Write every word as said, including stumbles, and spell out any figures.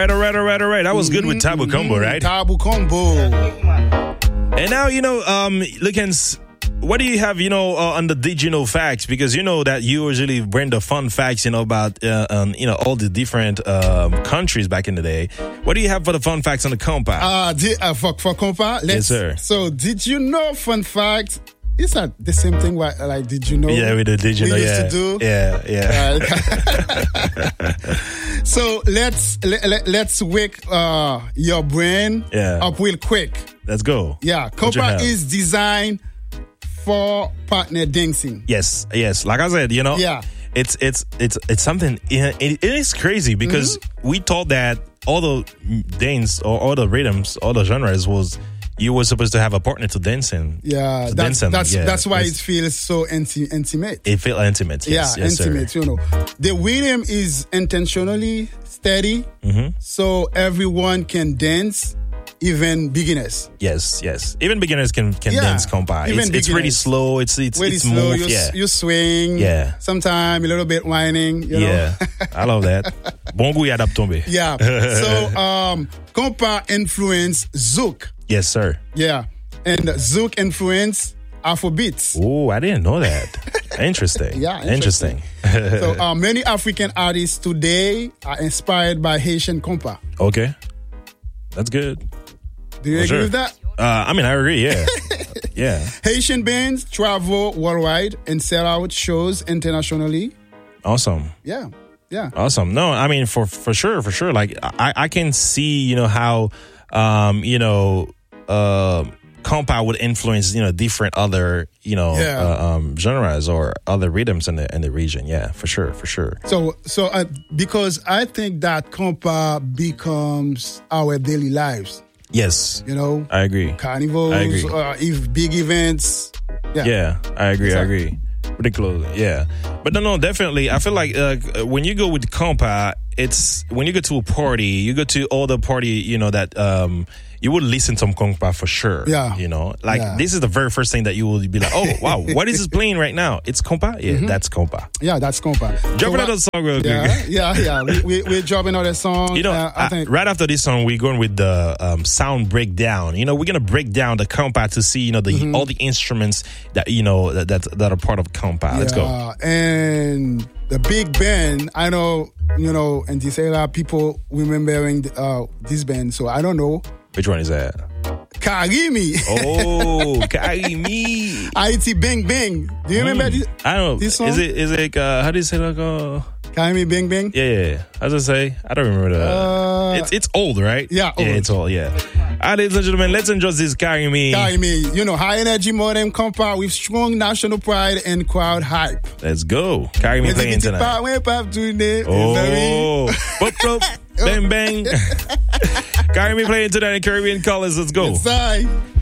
right, all right, all right, all right. That was good with Tabu Combo, right? Tabu Combo. And now, you know, um, Lookins, what do you have, you know, uh, on the digital facts? Because you know that you usually bring the fun facts, you know, about, uh, um, you know, all the different um, countries back in the day. What do you have for the fun facts on the compa? Uh, di- uh for, for compa? Let's, Yes, sir. So, did you know, fun fact, is that the same thing, like, like did you know? Yeah, we did, did you we know, used yeah. to do? Yeah, yeah. Right. So, let's, let, let's wake uh, your brain Yeah. up real quick. Let's go. Yeah, What you compa have? is designed for partner dancing. Yes, yes. Like I said, you know, Yeah. it's it's it's it's something. It, it is crazy because Mm-hmm. we thought that all the dance or all the rhythms, all the genres was you were supposed to have a partner to dance in. Yeah, to that's dance in. that's Yeah, that's why it it's- feels so inti- intimate. It feel intimate. Yes, yeah, yes, intimate. sir. You know, the rhythm is intentionally steady, Mm-hmm. so everyone can dance, even beginners. Yes, yes. Even beginners can can Yeah, dance compa. even It's, it's pretty beginners. slow. It's it's Really it's slow. move. You, Yeah, you swing. Yeah. Sometimes a little bit whining. You know? yeah. I love that. Bon goût y adapte tomber. Yeah. So, um, compa influence zouk. Yes, sir. Yeah, and zouk influence Afrobeats. Oh, I didn't know that. Interesting. Yeah, interesting. interesting. So uh, many African artists today are inspired by Haitian compa. Okay, that's good. Do you For agree sure. with that? Uh, I mean, I agree. Yeah, yeah. Haitian bands travel worldwide and sell out shows internationally. Awesome, Yeah, yeah. awesome. No, I mean, for for sure, for sure. Like, I I can see, you know, how, um, you know, uh, compa would influence, you know, different other, you know, Yeah. uh, um, genres or other rhythms in the in the region. Yeah, for sure, for sure. So, so uh, because I think that compa becomes our daily lives. Yes, You know, I agree. carnivals, I agree. uh, if big events. Yeah. Yeah, I agree. I Exactly. agree. Ridiculous. Yeah, but no, no, definitely. I feel like uh, when you go with compa, it's when you go to a party, you go to all the party, you know, that um, you would listen to some compa for sure. Yeah. you know, like Yeah. this is the very first thing that you will be like, oh wow, what is this playing right now? It's compa. Yeah, Mm-hmm. that's compa. Yeah, that's compa. Drop So another what- song real quick. Yeah, yeah, yeah. We, we, we're dropping another song. You know, uh, I I- think. right after this song, we're going with the um, sound breakdown. You know, we're gonna break down the compa to see, you know, the Mm-hmm. all the instruments that you know that that, that are part of compa. Let's go. Yeah, and the big band, I know, you know, and this era, people remembering uh, this band, so I don't know. Which one is that? Karimi, Oh, Karimi. Haiti Bang Bang. Do you remember this? I don't know. This song? Is it, is it, uh, how do you say that? Uh, Karimi Bang Bang? yeah, yeah, yeah. I was gonna say, I don't remember that. Uh, it's, it's old, right? yeah, Yeah, old. it's old, yeah. All right, ladies and gentlemen, let's enjoy this Karimi. Karimi, you know, high energy modern compa with strong national pride and crowd hype. Let's go. Karimi playing tonight. Oh, pop, pop, bang, bang. Karimi playing tonight in Caribbean colors. Let's go. Sorry.